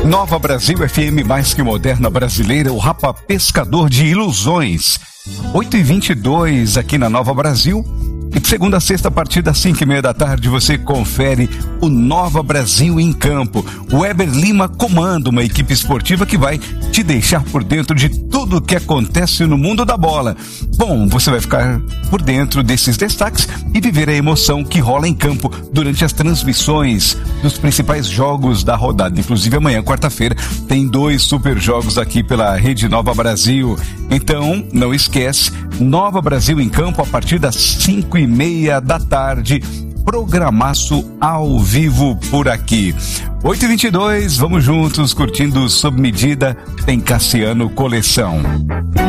Nova Brasil FM, mais que moderna brasileira, o Rapa Pescador de Ilusões. 8h22 aqui na Nova Brasil. E de segunda a sexta, a partir das 5h30 da tarde, você confere o Nova Brasil em Campo. O Weber Lima comanda uma equipe esportiva que vai te deixar por dentro de tudo o que acontece no mundo da bola. Bom, você vai ficar por dentro desses destaques e viver a emoção que rola em campo durante as transmissões dos principais jogos da rodada. Inclusive amanhã, quarta-feira, tem 2 super jogos aqui pela Rede Nova Brasil. Então, não esquece, Nova Brasil em Campo a partir das 5h30 da tarde, programaço ao vivo por aqui. 8h22, vamos juntos curtindo Sob Medida, tem Cassiano Coleção.